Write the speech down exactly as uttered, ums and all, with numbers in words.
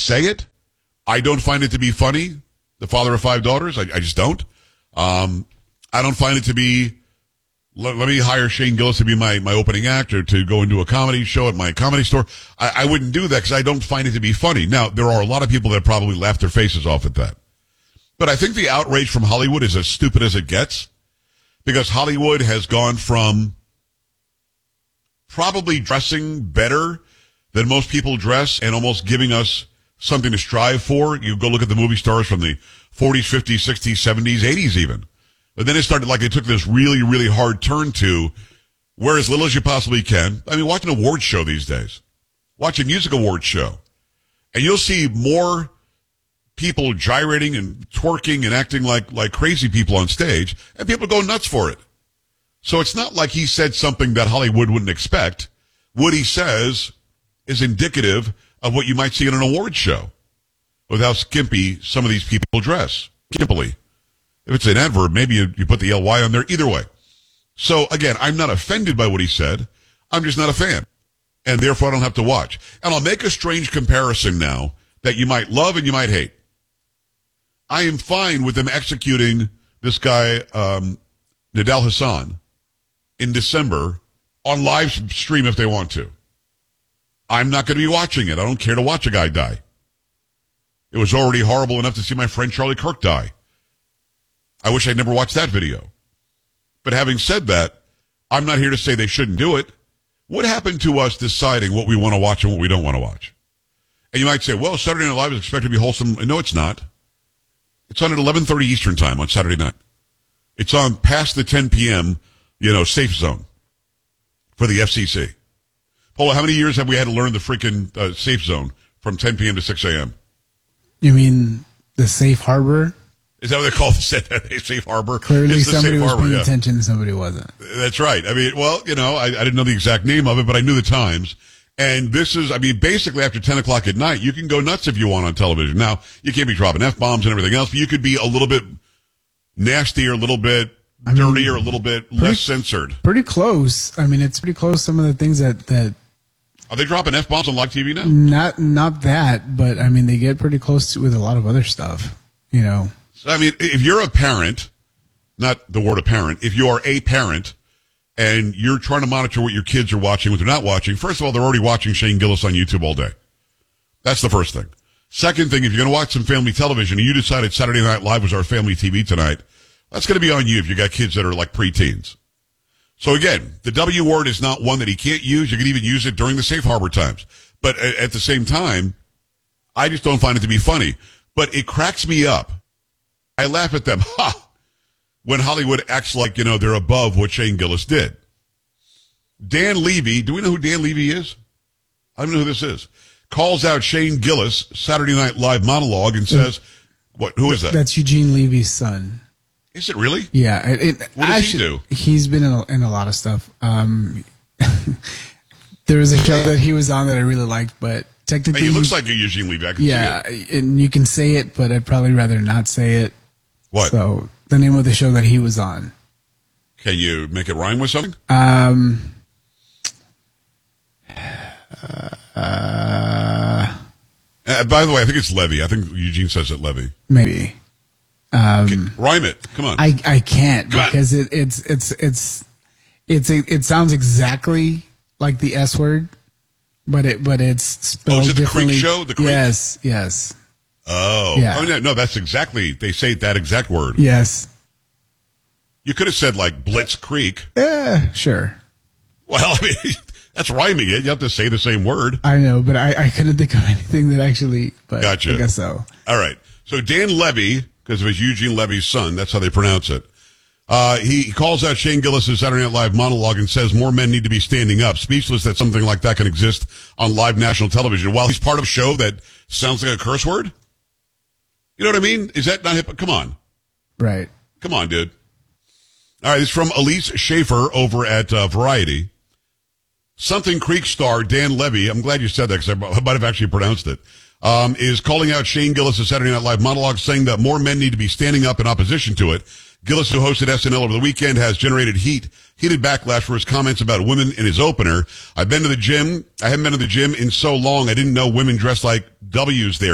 say it. I don't find it to be funny. The father of five daughters, I, I just don't. Um, I don't find it to be, let, let me hire Shane Gillis to be my, my opening act or to go into a comedy show at my comedy store. I, I wouldn't do that because I don't find it to be funny. Now, there are a lot of people that probably laugh their faces off at that. But I think the outrage from Hollywood is as stupid as it gets because Hollywood has gone from probably dressing better than most people dress and almost giving us something to strive for. You go look at the movie stars from the forties, fifties, sixties, seventies, eighties even. But then it started like they took this really, really hard turn to wear as little as you possibly can. I mean, watch an awards show these days. Watch a music awards show. And you'll see more people gyrating and twerking and acting like, like crazy people on stage, and people go nuts for it. So it's not like he said something that Hollywood wouldn't expect. What he says is indicative of what you might see in an awards show with how skimpy some of these people dress. Skimpily. If it's an adverb, maybe you, you put the L Y on there. Either way. So, again, I'm not offended by what he said. I'm just not a fan. And therefore, I don't have to watch. And I'll make a strange comparison now that you might love and you might hate. I am fine with them executing this guy, um, Nidal Hasan, in December on live stream if they want to. I'm not going to be watching it. I don't care to watch a guy die. It was already horrible enough to see my friend Charlie Kirk die. I wish I'd never watched that video. But having said that, I'm not here to say they shouldn't do it. What happened to us deciding what we want to watch and what we don't want to watch? And you might say, well, Saturday Night Live is expected to be wholesome. No, it's not. It's on at eleven thirty Eastern time on Saturday night. It's on past the ten p.m., you know, safe zone for the F C C. Paula, how many years have we had to learn the freaking uh, safe zone from ten p.m. to six a.m.? You mean the safe harbor? Is that what they call the safe harbor? Clearly it's the somebody safe was harbor, paying yeah. attention and somebody wasn't. That's right. I mean, well, you know, I, I didn't know the exact name of it, but I knew the times. And this is, I mean, basically after ten o'clock at night, you can go nuts if you want on television. Now, you can't be dropping F-bombs and everything else, but you could be a little bit nastier, a little bit I mean, dirtier, a little bit pretty, less censored. Pretty close. I mean, it's pretty close. Some of the things that, that Are they dropping F-bombs on live T V now? Not not that, but I mean, they get pretty close to with a lot of other stuff, you know. So, I mean, if you're a parent, not the word apparent, if you are a parent and you're trying to monitor what your kids are watching, what they're not watching, first of all, they're already watching Shane Gillis on YouTube all day. That's the first thing. Second thing, if you're going to watch some family television and you decided Saturday Night Live was our family T V tonight, that's going to be on you if you got kids that are like preteens. So again, the W word is not one that he can't use. You can even use it during the safe harbor times. But at the same time, I just don't find it to be funny. But it cracks me up. I laugh at them, ha, when Hollywood acts like, you know, they're above what Shane Gillis did. Dan Levy, do we know who Dan Levy is? I don't know who this is. Calls out Shane Gillis, Saturday Night Live monologue, and says, what, who is that? That's Eugene Levy's son. Is it really? Yeah. It, it, what does actually, he do? He's been in a, in a lot of stuff. Um, there was a show that he was on that I really liked, but technically... Hey, he looks like a Eugene Levy. I can yeah, see it. And you can say it, but I'd probably rather not say it. What? So, the name of the show that he was on. Can you make it rhyme with something? Um... Uh... uh Uh, by the way, I think it's Levy. I think Eugene says it Levy. Maybe. Um, okay, rhyme it. Come on. I, I can't Come because it, it's it's it's it's a, it sounds exactly like the S word, but it but it's spelled oh, is it the differently. Creek show? The Creek? Yes, yes. Oh, yeah. oh no, no, that's exactly. They say that exact word. Yes. You could have said like Blitz Creek. Yeah, sure. Well, I mean, that's rhyming it. You have to say the same word. I know, but I, I couldn't think of anything that actually. But Gotcha. I guess so. All right. So Dan Levy, because of his Eugene Levy's son, that's how they pronounce it. Uh, he calls out Shane Gillis' Saturday Night Live monologue and says more men need to be standing up. Speechless that something like that can exist on live national television while he's part of a show that sounds like a curse word. You know what I mean? Is that not hip? Come on. Right. Come on, dude. All right. This is from Elise Schaefer over at uh, Variety. Something Creek star Dan Levy, I'm glad you said that because I might have actually pronounced it, um, is calling out Shane Gillis' Saturday Night Live monologue, saying that more men need to be standing up in opposition to it. Gillis, who hosted S N L over the weekend, has generated heat, heated backlash for his comments about women in his opener. I've been to the gym. I haven't been to the gym in so long. I didn't know women dress like W's there.